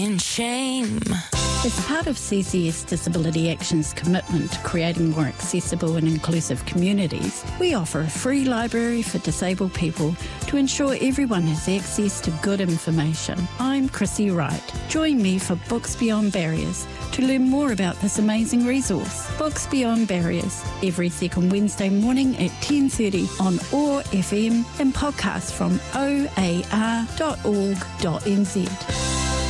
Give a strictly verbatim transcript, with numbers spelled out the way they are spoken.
In shame. As part of C C S Disability Action's commitment to creating more accessible and inclusive communities, we offer a free library for disabled people to ensure everyone has access to good information. I'm Chrissy Wright. Join me for Books Beyond Barriers to learn more about this amazing resource. Books Beyond Barriers, every second Wednesday morning at ten thirty on O A R F M and podcasts from o a r dot org dot n z.